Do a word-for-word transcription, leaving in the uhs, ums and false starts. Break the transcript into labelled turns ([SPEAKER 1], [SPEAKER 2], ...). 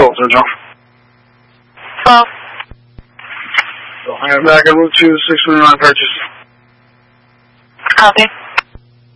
[SPEAKER 1] Cool, Central.
[SPEAKER 2] twelve.
[SPEAKER 1] So hang it back at Route two, six twenty-nine purchase.
[SPEAKER 2] Copy.